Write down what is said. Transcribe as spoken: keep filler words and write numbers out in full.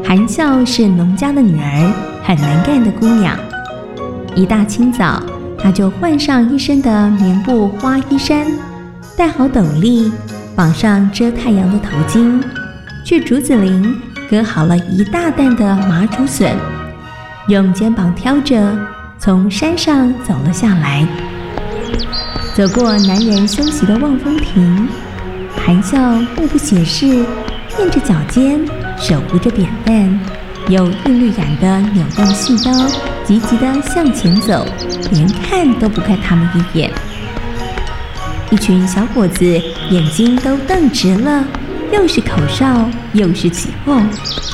韩笑是农家的女儿，很能干的姑娘。一大清早，她就换上一身的棉布花衣衫，戴好斗笠，绑上遮太阳的头巾，去竹子林割好了一大担的麻竹笋，用肩膀挑着，从山上走了下来。走过男人休息的望风亭，韩笑目不斜视，垫着脚尖，手扶着扁担，有韵律感的扭动细腰，急急地向前走，连看都不看他们一眼。一群小伙子眼睛都瞪直了，又是口哨，又是起哄。